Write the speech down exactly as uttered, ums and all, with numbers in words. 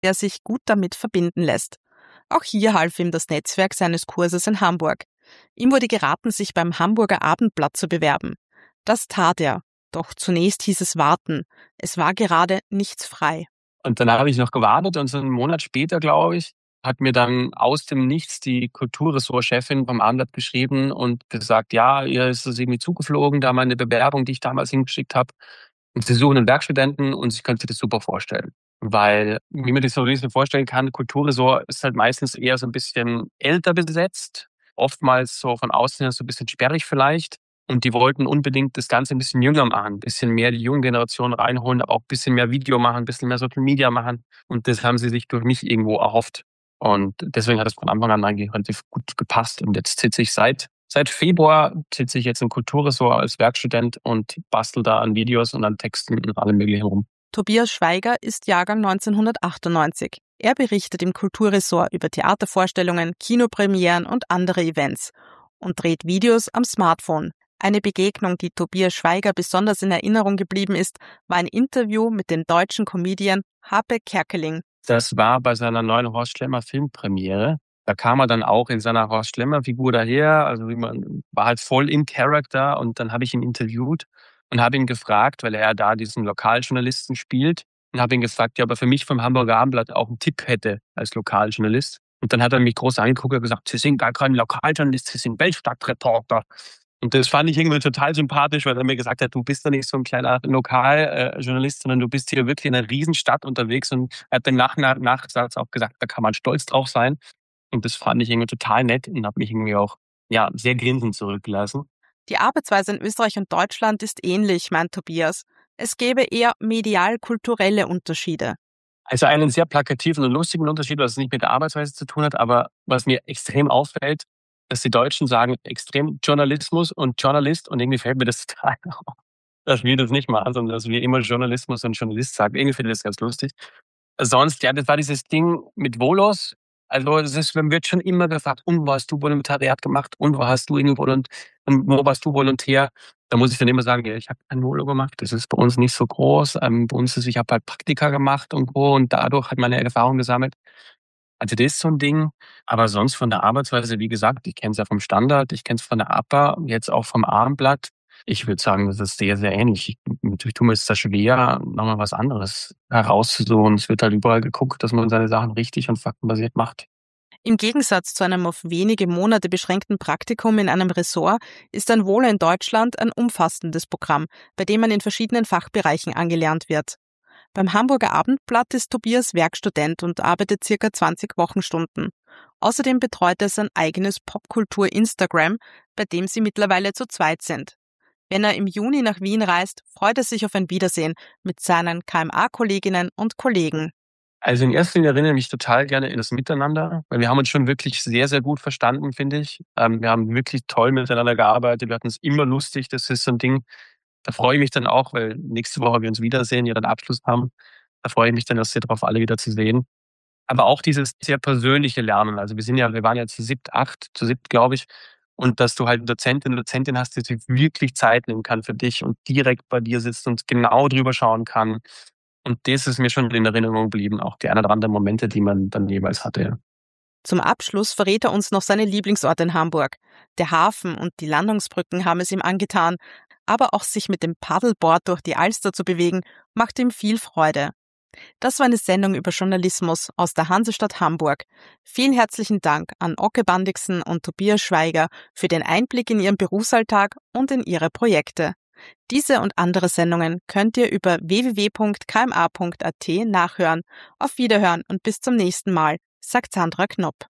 der sich gut damit verbinden lässt. Auch hier half ihm das Netzwerk seines Kurses in Hamburg. Ihm wurde geraten, sich beim Hamburger Abendblatt zu bewerben. Das tat er. Doch zunächst hieß es warten. Es war gerade nichts frei. Und dann habe ich noch gewartet und so einen Monat später, glaube ich, hat mir dann aus dem Nichts die Kulturressortchefin vom Abendblatt geschrieben und gesagt, ja, ihr ist es irgendwie zugeflogen, da meine Bewerbung, die ich damals hingeschickt habe. Und sie suchen einen Werkstudenten und sie können sich das super vorstellen. Weil, wie man sich so ein bisschen vorstellen kann, Kulturressort ist halt meistens eher so ein bisschen älter besetzt. Oftmals so von außen her so ein bisschen sperrig vielleicht. Und die wollten unbedingt das Ganze ein bisschen jünger machen, ein bisschen mehr die junge Generation reinholen, aber auch ein bisschen mehr Video machen, ein bisschen mehr Social Media machen. Und das haben sie sich durch mich irgendwo erhofft. Und deswegen hat es von Anfang an eigentlich relativ gut gepasst. Und jetzt sitze ich seit, seit Februar sitze ich jetzt im Kulturressort als Werkstudent und bastel da an Videos und an Texten und allem möglichen rum. Tobias Schweiger ist Jahrgang neunzehnhundertachtundneunzig. Er berichtet im Kulturressort über Theatervorstellungen, Kinopremieren und andere Events und dreht Videos am Smartphone. Eine Begegnung, die Tobias Schweiger besonders in Erinnerung geblieben ist, war ein Interview mit dem deutschen Comedian Hape Kerkeling. Das war bei seiner neuen Horst Schlemmer Filmpremiere. Da kam er dann auch in seiner Horst Schlemmer Figur daher, also wie man war halt voll in Character und dann habe ich ihn interviewt und habe ihn gefragt, weil er da diesen Lokaljournalisten spielt und habe ihn gefragt, ja, ob er für mich vom Hamburger Abendblatt auch einen Tipp hätte als Lokaljournalist. Und dann hat er mich groß angeguckt und gesagt, Sie sind gar kein Lokaljournalist, Sie sind Weltstadtreporter. Und das fand ich irgendwie total sympathisch, weil er mir gesagt hat, du bist doch nicht so ein kleiner Lokaljournalist, sondern du bist hier wirklich in einer Riesenstadt unterwegs. Und er hat dann nach Nachsatz auch gesagt, da kann man stolz drauf sein. Und das fand ich irgendwie total nett und habe mich irgendwie auch ja, sehr grinsend zurückgelassen. Die Arbeitsweise in Österreich und Deutschland ist ähnlich, meint Tobias. Es gäbe eher medial-kulturelle Unterschiede. Also einen sehr plakativen und lustigen Unterschied, was nicht mit der Arbeitsweise zu tun hat, aber was mir extrem auffällt, dass die Deutschen sagen extrem Journalismus und Journalist und irgendwie fällt mir das total auf, dass wir das nicht machen, sondern dass wir immer Journalismus und Journalist sagen. Irgendwie finde ich das ganz lustig. Sonst, ja, das war dieses Ding mit Volos. Also es ist, man wird schon immer gefragt, und wo hast du Volontariat gemacht und wo hast du irgendwie Volont und wo warst du Volontär? Da muss ich dann immer sagen, ja, ich habe kein Volo gemacht. Das ist bei uns nicht so groß. Ähm, bei uns ist, ich habe halt Praktika gemacht und wo und dadurch hat meine Erfahrung gesammelt. Also das ist so ein Ding. Aber sonst von der Arbeitsweise, wie gesagt, ich kenne es ja vom Standard, ich kenne es von der A P A, jetzt auch vom Abendblatt. Ich würde sagen, das ist sehr, sehr ähnlich. Ich, natürlich tut mir es da schwer, nochmal was anderes herauszusuchen. Es wird halt überall geguckt, dass man seine Sachen richtig und faktenbasiert macht. Im Gegensatz zu einem auf wenige Monate beschränkten Praktikum in einem Ressort ist ein Volo in Deutschland ein umfassendes Programm, bei dem man in verschiedenen Fachbereichen angelernt wird. Beim Hamburger Abendblatt ist Tobias Werkstudent und arbeitet circa zwanzig Wochenstunden. Außerdem betreut er sein eigenes Popkultur-Instagram, bei dem sie mittlerweile zu zweit sind. Wenn er im Juni nach Wien reist, freut er sich auf ein Wiedersehen mit seinen K M A-Kolleginnen und Kollegen. Also in erster Linie erinnere ich mich total gerne in das Miteinander, weil wir haben uns schon wirklich sehr, sehr gut verstanden, finde ich. Ähm, wir haben wirklich toll miteinander gearbeitet, wir hatten es immer lustig, das ist so ein Ding. Da freue ich mich dann auch, weil nächste Woche wir uns wiedersehen, ja dann Abschluss haben. Da freue ich mich dann auch sehr drauf, alle wieder zu sehen. Aber auch dieses sehr persönliche Lernen. Also wir sind ja, wir waren ja zu siebt, acht, zu siebt, glaube ich. Und dass du halt eine Dozentin, Dozentin hast, die sich wirklich Zeit nehmen kann für dich und direkt bei dir sitzt und genau drüber schauen kann. Und das ist mir schon in Erinnerung geblieben, auch die ein oder anderen Momente, die man dann jeweils hatte. Ja. Zum Abschluss verrät er uns noch seine Lieblingsorte in Hamburg. Der Hafen und die Landungsbrücken haben es ihm angetan, aber auch sich mit dem Paddleboard durch die Alster zu bewegen, macht ihm viel Freude. Das war eine Sendung über Journalismus aus der Hansestadt Hamburg. Vielen herzlichen Dank an Oke Bandixen und Tobias Schweiger für den Einblick in ihren Berufsalltag und in ihre Projekte. Diese und andere Sendungen könnt ihr über w w w punkt k m a punkt a t nachhören. Auf Wiederhören und bis zum nächsten Mal, sagt Sandra Knopp.